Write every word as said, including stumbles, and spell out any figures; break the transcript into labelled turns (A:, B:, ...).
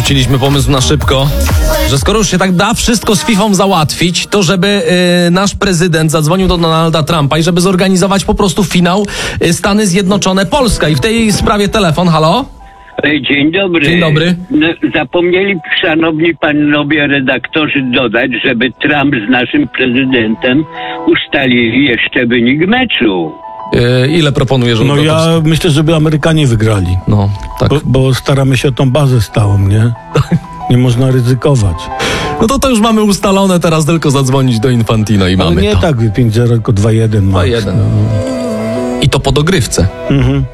A: rzuciliśmy pomysł na szybko, że skoro już się tak da wszystko z fifą załatwić, to żeby y, nasz prezydent zadzwonił do Donalda Trumpa i żeby zorganizować po prostu finał y, Stany Zjednoczone-Polska. I w tej sprawie telefon, halo?
B: Dzień dobry.
A: Dzień dobry.
B: No, zapomnieli, szanowni panowie redaktorzy, dodać, żeby Trump z naszym prezydentem ustalili jeszcze wynik meczu.
A: Y, ile proponujesz?
C: No ja myślę, żeby Amerykanie wygrali.
A: No, tak.
C: Bo, bo staramy się o tą bazę stałą, nie? Nie można ryzykować.
A: No to to już mamy ustalone, teraz tylko zadzwonić do Infantino i
C: Ale
A: mamy
C: nie
A: to.
C: tak pięć zero, tylko dwa jeden.
A: dwa jeden. I to po dogrywce.
C: Mhm.